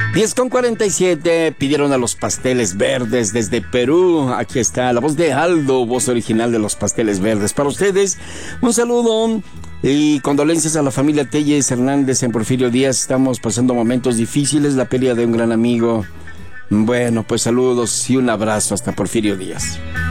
10:47, pidieron a los Pasteles Verdes desde Perú. Aquí está la voz de Aldo, voz original de los Pasteles Verdes. Para ustedes, un saludo y condolencias a la familia Telles Hernández en Porfirio Díaz. Estamos pasando momentos difíciles, la pérdida de un gran amigo. Bueno, pues saludos y un abrazo hasta Porfirio Díaz.